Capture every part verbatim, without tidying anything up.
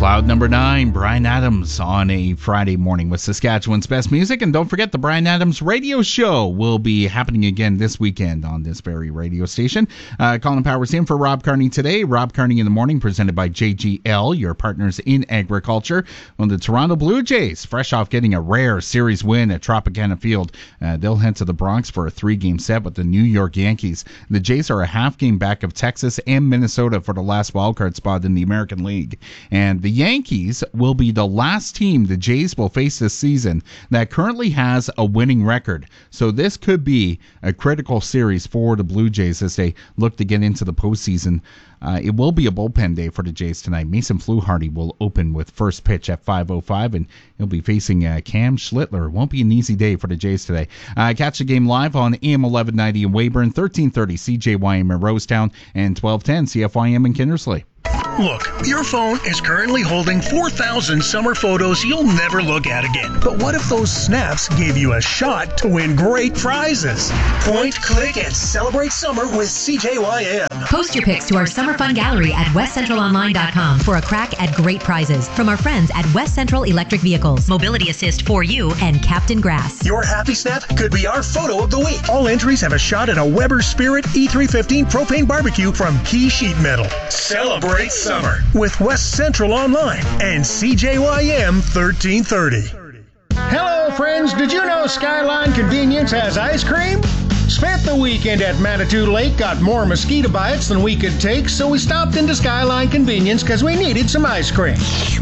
Cloud number nine, Bryan Adams on a Friday morning with Saskatchewan's best music. And don't forget, the Bryan Adams radio show will be happening again this weekend on this very radio station. Uh, Colin Powers in for Rob Carney today. Rob Carney in the morning, presented by J G L, your partners in agriculture. Well, the Toronto Blue Jays, fresh off getting a rare series win at Tropicana Field, uh, they'll head to the Bronx for a three-game set with the New York Yankees. The Jays are a half game back of Texas and Minnesota for the last wildcard spot in the American League. And the Yankees will be the last team the Jays will face this season that currently has a winning record. So this could be a critical series for the Blue Jays as they look to get into the postseason. Uh, it will be a bullpen day for the Jays tonight. Mason Fluharty will open with first pitch at five oh five, and he'll be facing uh, Cam Schlittler. It won't be an easy day for the Jays today. Uh, catch the game live on A M eleven ninety in Weyburn, thirteen thirty C J Y M in Rosetown, and twelve ten C F Y M in Kindersley. Look, your phone is currently holding four thousand summer photos you'll never look at again. But what if those snaps gave you a shot to win great prizes? Point, click, and celebrate summer with C J Y M. Post your pics to our Summer Fun Gallery at west central online dot com for a crack at great prizes from our friends at West Central Electric Vehicles, Mobility Assist for You, and Captain Grass. Your happy snap could be our photo of the week. All entries have a shot at a Weber Spirit E three fifteen propane barbecue from Key Sheet Metal. Celebrate summer with West Central Online and C J Y M thirteen thirty. Hello, friends. Did you know Skyline Convenience has ice cream? Spent the weekend at Manitou Lake, got more mosquito bites than we could take, so we stopped into Skyline Convenience because we needed some ice cream.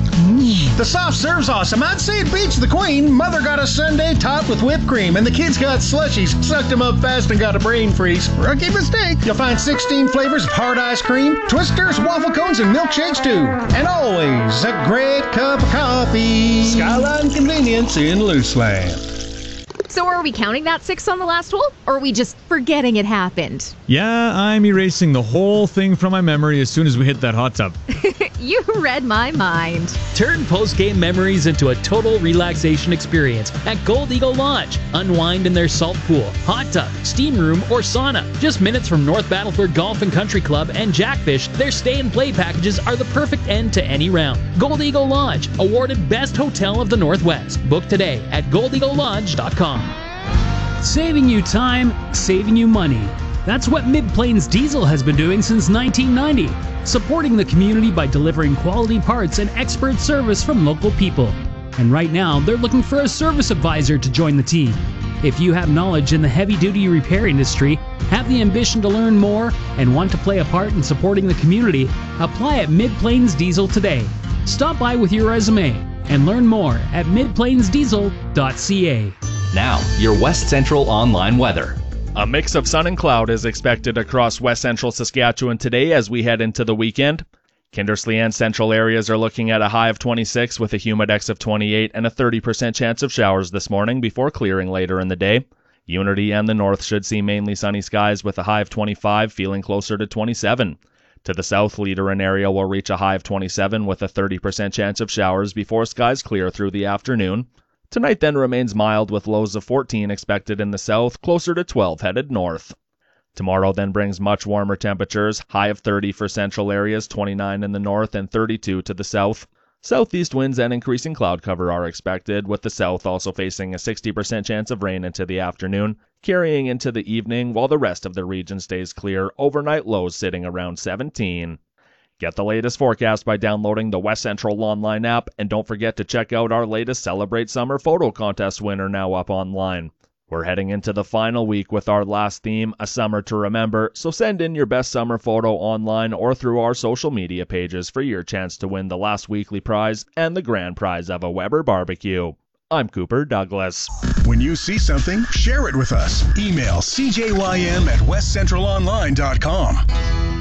The soft serve's awesome. I'd say it beats the Queen. Mother got a sundae topped with whipped cream, and the kids got slushies, sucked them up fast, and got a brain freeze. Rookie mistake. You'll find sixteen flavors of hard ice cream, twisters, waffle cones, and milkshakes too. And always a great cup of coffee. Skyline Convenience in Luceland. So are we counting that six on the last hole, or are we just forgetting it happened? Yeah, I'm erasing the whole thing from my memory as soon as we hit that hot tub. You read my mind. Turn post-game memories into a total relaxation experience at Gold Eagle Lodge. Unwind in their salt pool, hot tub, steam room, or sauna. Just minutes from North Battleford Golf and Country Club and Jackfish, their stay and play packages are the perfect end to any round. Gold Eagle Lodge, awarded Best Hotel of the Northwest. Book today at gold eagle lodge dot com. Saving you time, saving you money. That's what Mid-Plains Diesel has been doing since nineteen ninety, supporting the community by delivering quality parts and expert service from local people. And right now, they're looking for a service advisor to join the team. If you have knowledge in the heavy-duty repair industry, have the ambition to learn more, and want to play a part in supporting the community, apply at Mid-Plains Diesel today. Stop by with your resume and learn more at mid plains diesel dot c a. Now, your West Central online weather. A mix of sun and cloud is expected across West Central Saskatchewan today as we head into the weekend. Kindersley and central areas are looking at a high of twenty-six with a humidex of twenty-eight and a thirty percent chance of showers this morning before clearing later in the day. Unity and the north should see mainly sunny skies with a high of twenty-five, feeling closer to twenty-seven. To the south, Leader and area will reach a high of twenty-seven with a thirty percent chance of showers before skies clear through the afternoon. Tonight then remains mild with lows of fourteen expected in the south, closer to twelve headed north. Tomorrow then brings much warmer temperatures, high of thirty for central areas, twenty-nine in the north and thirty-two to the south. Southeast winds and increasing cloud cover are expected, with the south also facing a sixty percent chance of rain into the afternoon, carrying into the evening while the rest of the region stays clear, overnight lows sitting around seventeen. Get the latest forecast by downloading the West Central Online app, and don't forget to check out our latest Celebrate Summer photo contest winner now up online. We're heading into the final week with our last theme, A Summer to Remember, so send in your best summer photo online or through our social media pages for your chance to win the last weekly prize and the grand prize of a Weber barbecue. I'm Cooper Douglas. When you see something, share it with us. Email c j y m at west central online dot com.